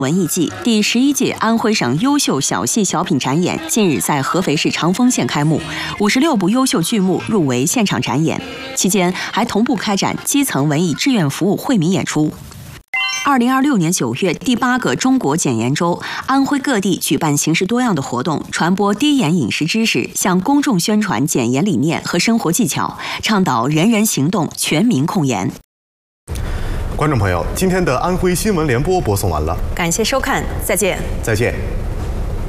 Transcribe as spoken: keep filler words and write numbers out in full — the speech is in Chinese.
文艺季第十一届安徽省优秀小戏小品展演近日在合肥市长丰县开幕，五十六部优秀剧目入围现场展演，期间还同步开展基层文艺志愿服务惠民演出。二零二六年九月，第八个中国检研周，安徽各地举办形式多样的活动，传播低盐饮食知识，向公众宣传检盐理念和生活技巧，倡导人人行动，全民控盐。 观众朋友，今天的安徽新闻联播播送完了， 感谢收看，再见。 再见。